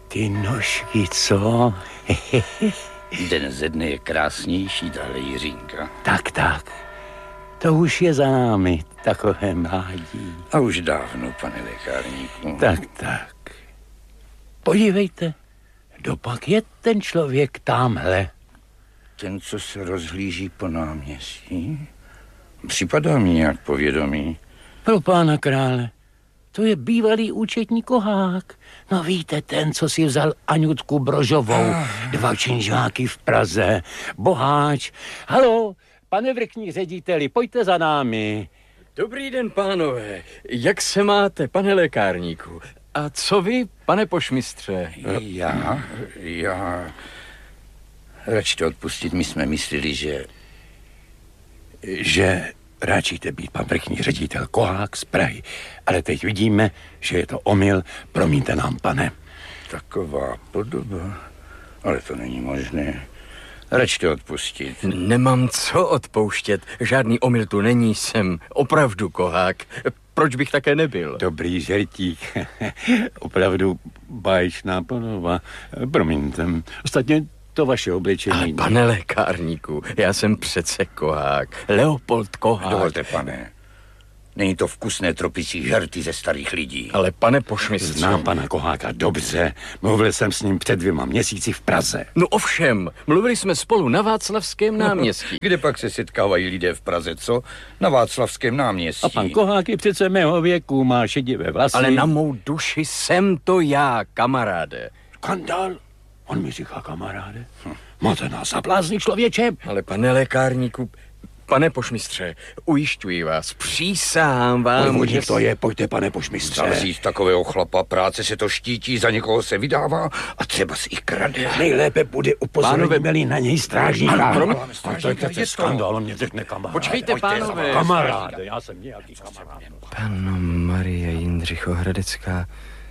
ty nožky, co? Den ze dne je krásnější, tahle Jiřínka. Tak. To už je za námi, takové mládí. A už dávno, pane lékárníku. Tak. Podívejte, dopak je ten člověk tamhle. Ten, co se rozhlíží po náměstí? Připadá mi nějak povědomí. Pro pána krále, to je bývalý účetní Kohák. No víte, ten, co si vzal Aňutku Brožovou, 2 činžáky v Praze, boháč. Halo, pane vrchní řediteli, pojďte za námi. Dobrý den, pánové. Jak se máte, pane lékárníku? A co vy, pane pošmistře? Já... Račte odpustit, my jsme mysleli, že ráčíte být pan vrchní ředitel Kohák z Prahy, ale teď vidíme, že je to omyl. Promiňte nám, pane. Taková podoba, ale to není možné. Račte odpustit. Nemám co odpouštět. Žádný omyl tu není, jsem opravdu Kohák. Proč bych také nebyl? Dobrý žertík. Opravdu báječná podoba. Promiňte. Ostatně to vaše obličení. Ale pane lékárníku, já jsem přece Kohák. Leopold Kohák. Dovolte, pane. Není to vkusné tropicí žerty ze starých lidí. Ale pane pošmistře... Znám pana Koháka dobře. Mluvil jsem s ním před 2 měsíci v Praze. No ovšem, mluvili jsme spolu na Václavském náměstí. Kde pak se setkávají lidé v Praze, co? Na Václavském náměstí. A pan Kohák je přece mého věku, má šedivé vlasy. Ale na mou duši jsem to já, kamaráde. Skandál? On mi říká kamaráde. Máte nás za blázny, člověče. Ale pane lékárníku, pane pošmistře, ujišťuji vás, přísahám vám, Podvodník to je, pojďte, pane pošmistře. Zavřít takového chlapa, práce se to štítí, za někoho se vydává a třeba si i krade. Nejlépe bude upozornit na něj strážníka. To je přece skandál, on mě řekne kamaráde. Počkejte, pánové. Kamaráde, já jsem nějaký kamarád. Panno Marie Jindřichohradecká,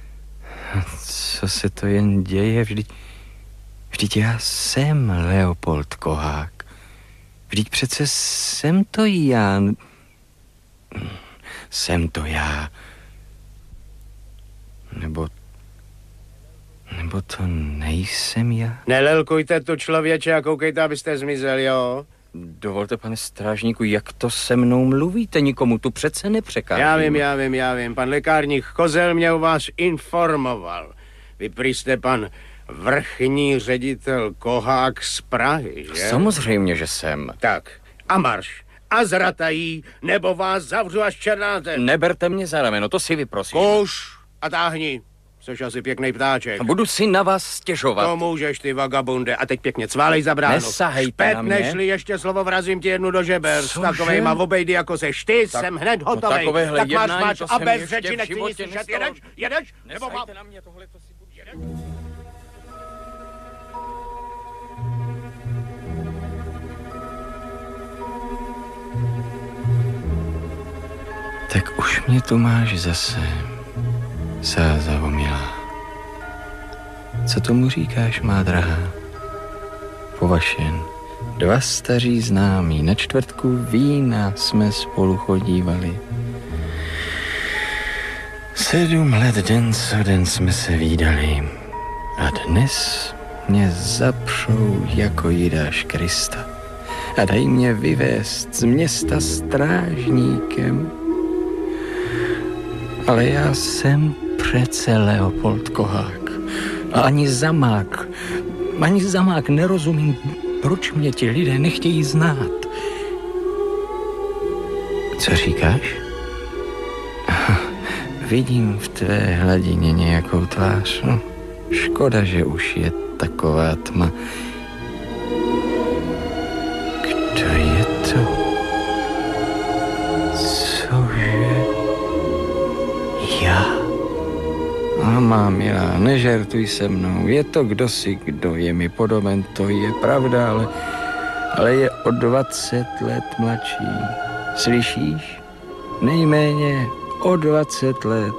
co se to jen děje? Vždyť já jsem Leopold Kohák. Vždyť přece jsem to já. Jsem to já. Nebo to nejsem já? Nelelkujte tu, člověče, a koukejte, abyste zmizel, jo? Dovolte, pane strážníku, jak to se mnou mluvíte? Nikomu tu přece nepřekážím. Já vím. Pan lékárník Kozel mě o vás informoval. Vy prý jste pan vrchní ředitel Kohák z Prahy, že? Samozřejmě, že jsem. Tak, a marš. A zratají, nebo vás zavřu až černáte. Neberte mě za rameno, to si vyprosím. Kuš a táhni. Což asi pěkný ptáček. Budu si na vás stěžovat. To můžeš, ty vagabunde. A teď pěkně cválej za bránu. Nesahejte na mě. Nešli ještě slovo, vrazím ti jednu do žeber. S takovejma obejdy, jako seš ty, jsem hned hotovej. Takovéhle tak máš jednání, mač to a se bez mi řeči ještě v nechci nic životě slyšet. nestalo. Jedeš? Nebo mám... na mě, tohle to si budu... Tak už mě tu máš zase, sáza omilá. Co tomu říkáš, má drahá? Po vašem 2 staří známí, na čtvrtku vína jsme spolu chodívali. 7 let den co den jsme se vídali. A dnes mě zapřou jako Jidáš Krista a dají mě vyvést z města strážníkem. Ale já jsem přece Leopold Kohák. A ani zamák nerozumím, proč mě ti lidé nechtějí znát. Co říkáš? Vidím v tvé hladině nějakou tvář. No, škoda, že už je taková tma. Kdo je to? Cože? Já? A má milá, nežertuj se mnou. Je to kdosi, kdo je mi podoben, to je pravda, ale je o 20 let mladší. Slyšíš? Nejméně o 20 let.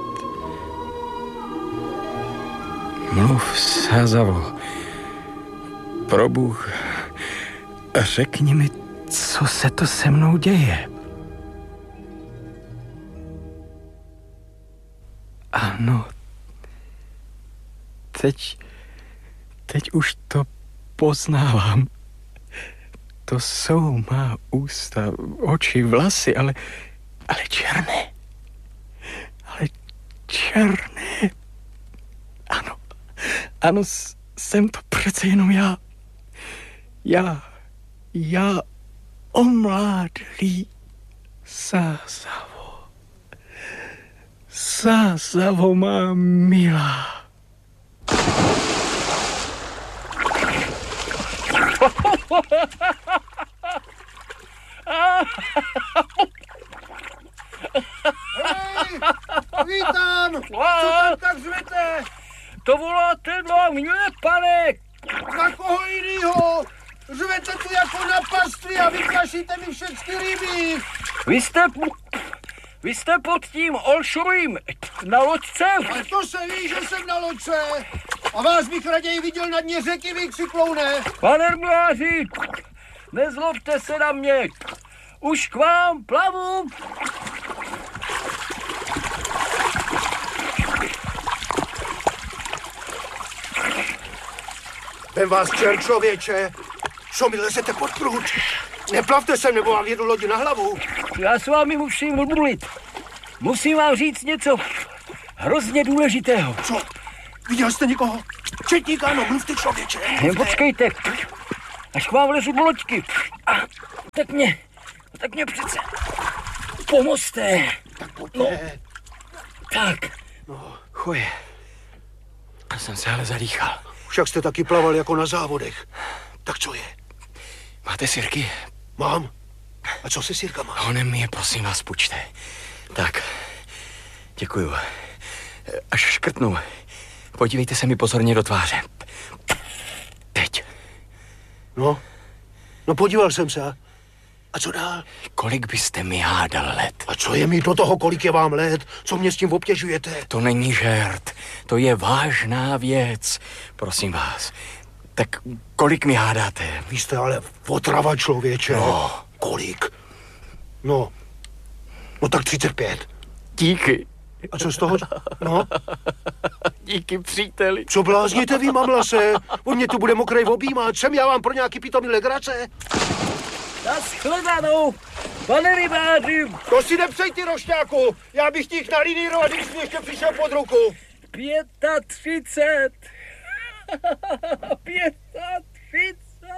Mluv, Sázavo. Probůh, řekni mi, co se to se mnou děje. Ano, teď teď už to poznávám. To jsou má ústa, oči, vlasy, ale černé. Ale černé. Ano, jsem to přece jenom já. Já omládlý Sázavo má milá. Hej, vítám! Co tam tak zvete? To voláte na mě, pane! Na koho jinýho? Řvete tu jako na pastvi a vyplašíte mi všechny ryby. Vy jste pod tím Olšovým na loďce? A to se ví, že jsem na loďce. A vás bych raději viděl na dně řeky, vy křikloune. Pane Mláři, nezlobte se na mě. Už k vám plavu. Vem vás čert, člověče. Co mi lezete pod prut? Neplavte se, nebo vám jedu lodi na hlavu. Já s vámi musím mluvit. Musím vám říct něco hrozně důležitého. Co? Viděl jste někoho? Četník, ano, mluvte, člověče. Počkejte, až k vám vlezu do loďky. A tak mě přece pomozte. Tak pojďte. No, tak. Chuje, já jsem se ale zadýchal. Však jste taky plaval jako na závodech. Tak co je? Máte sirky? Mám. A co se sirkama? Honem mi je, prosím vás, půjčte. Tak, děkuju. Až škrtnu, podívejte se mi pozorně do tváře. Teď. No podíval jsem se. A co dál? Kolik byste mi hádal let? A co je mi do toho, kolik je vám let? Co mě s tím obtěžujete? To není žert, to je vážná věc. Prosím vás, tak kolik mi hádáte? Vy jste ale otrava, člověče. No. Kolik? No tak 35. Díky. A co z toho? No? Díky, příteli. Co blázníte vy, mamlase? On mě tu bude mokrej objímat. Jsem já vám pro nějaký pitomý legrace? Naschledanou, pane rybáři. To si nepřej, ty rošťáku. Já bych těch nalínírovat, když jsi ještě přišel pod ruku. 35. 35.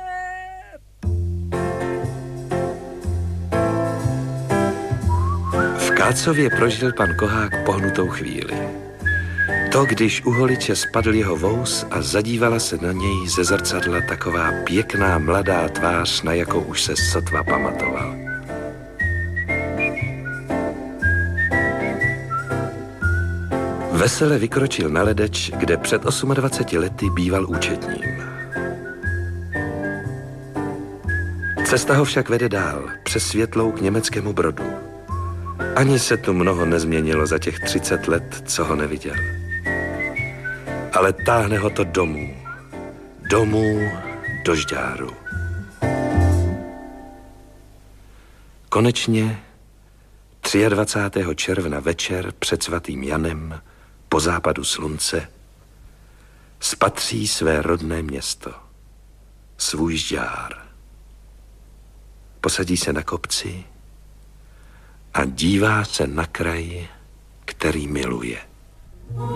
V Kácově prožil pan Kohák pohnutou chvíli. To, když u holiče spadl jeho vous a zadívala se na něj ze zrcadla taková pěkná mladá tvář, na jakou už se sotva pamatoval. Vesele vykročil na ledeč, kde před 28 lety býval účetním. Cesta ho však vede dál, přes Světlou k německému Brodu. Ani se tu mnoho nezměnilo za těch 30 let, co ho neviděl. Ale táhne ho to domů do Žďáru. Konečně 23. června večer před svatým Janem po západu slunce spatří své rodné město, svůj Žďár. Posadí se na kopci a dívá se na kraj, který miluje.